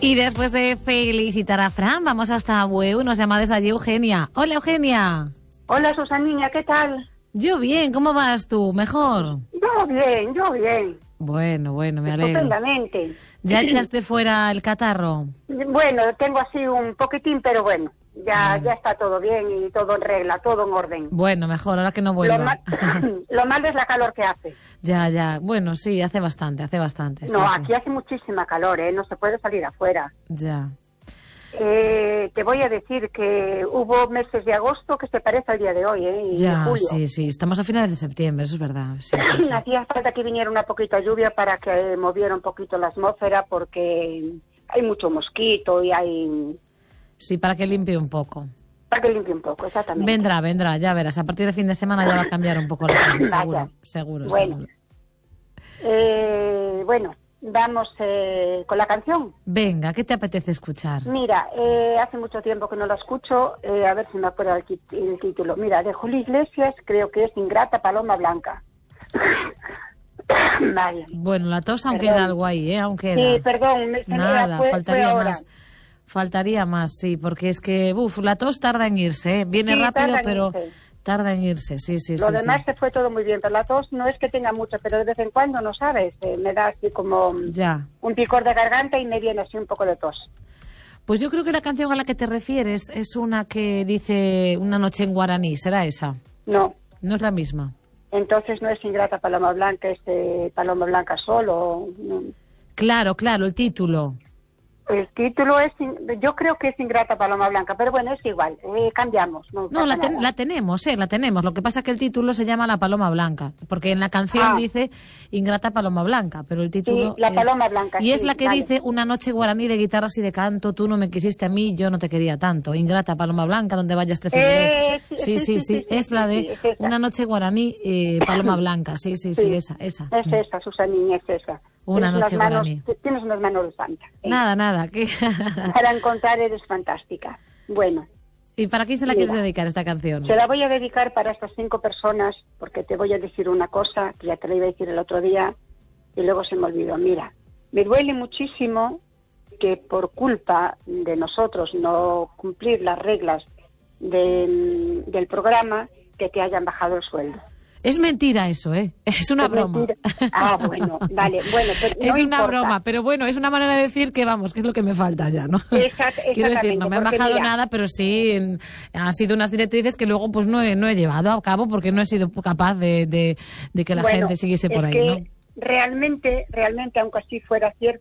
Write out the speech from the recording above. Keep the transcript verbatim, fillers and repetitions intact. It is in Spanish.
Y después de felicitar a Fran, vamos hasta Bueu, nos llama desde allí Eugenia. Hola, Eugenia. Hola, Susanina, ¿qué tal? Yo bien, ¿cómo vas tú? ¿Mejor? Yo bien, yo bien. Bueno, bueno, me alegro. Estupendamente. ¿Ya echaste fuera el catarro? Bueno, tengo así un poquitín, pero bueno, ya, Mm. ya está todo bien y todo en regla, todo en orden. Bueno, mejor, ahora que no Lo, vuelva. ma- lo malo es la calor que hace. Ya, ya. Bueno, sí, hace bastante, hace bastante. Sí, No, sí. aquí hace muchísima calor, ¿eh? No se puede salir afuera. Ya. Eh, te voy a decir que hubo meses de agosto que se parece al día de hoy, ¿eh? Y de Ya, julio. sí, sí. Estamos a finales de septiembre, eso es verdad. Sí, sí, sí. Hacía falta que viniera una poquita lluvia para que moviera un poquito la atmósfera porque hay mucho mosquito y hay... Sí, para que limpie un poco. Para que limpie un poco, exactamente. Vendrá, vendrá, ya verás. A partir de fin de semana ya va a cambiar un poco la cosa, seguro, Vaya. seguro, Bueno. seguro. Eh, bueno, vamos eh, con la canción. Venga, ¿qué te apetece escuchar? Mira, eh, hace mucho tiempo que no la escucho, eh, a ver si me acuerdo el, tit- el título. Mira, de Julio Iglesias, creo que es Ingrata Paloma Blanca. Vaya. Bueno, la tos aún Perdón. queda algo ahí, ¿eh? Aún queda. Sí, perdón, me- se me- Nada, fue- fue faltaría ahora. más. Faltaría más, sí, porque es que, uff, la tos tarda en irse, ¿eh? Viene Sí, rápido, tarda en pero irse. tarda en irse, sí, sí, Lo sí. demás sí. se fue todo muy bien, pero la tos no es que tenga mucho, pero de vez en cuando, no sabes, eh, me da así como Ya. un picor de garganta y me viene así un poco de tos. Pues yo creo que la canción a la que te refieres es una que dice Una noche en guaraní, ¿será esa? No, No es la misma. entonces no es Ingrata Paloma Blanca, es eh, Paloma Blanca solo. no. Claro, claro, el título. El título es, in- yo creo que es Ingrata Paloma Blanca, pero bueno, es igual, eh, cambiamos. No, No, pasa la, ten- nada. la tenemos, eh, la tenemos. Lo que pasa es que el título se llama La Paloma Blanca, porque en la canción Ah. dice Ingrata Paloma Blanca, pero el título Sí, La es- Paloma Blanca, Y es sí, la que vale. dice Una noche guaraní de guitarras y de canto, tú no me quisiste a mí, yo no te quería tanto. Ingrata Paloma Blanca, donde vayas te seguiré. Eh, sí, sí, sí, sí, es sí, la sí, de sí, es esa. Una noche guaraní, eh, Paloma Blanca. Sí, sí, sí, esa, esa. Es esa, Susanín, es esa. Una Tienes noche unas manos, guaraní. Tienes unas manos de santa. eh. Nada, nada. ¿qué? Para encontrar eres fantástica. Bueno, ¿Y para quién se la Mira. quieres dedicar esta canción? se la voy a dedicar para estas cinco personas porque te voy a decir una cosa que ya te la iba a decir el otro día y luego se me olvidó. Mira, me duele muchísimo que por culpa de nosotros no cumplir las reglas del, del programa que te hayan bajado el sueldo. Es mentira eso, ¿eh? Es una Es broma. mentira. Ah, bueno, vale, bueno, pero no Es una importa. broma, pero bueno, es una manera de decir que vamos, que es lo que me falta ya, ¿no? Exact- Quiero decir, no me han exactamente, porque bajado mira- nada, pero sí en- han sido unas directrices que luego pues no he, no he llevado a cabo porque no he sido capaz de, de, de que la Bueno, gente siguiese por es ahí, que ¿no? realmente, realmente, aunque así fuera cierto,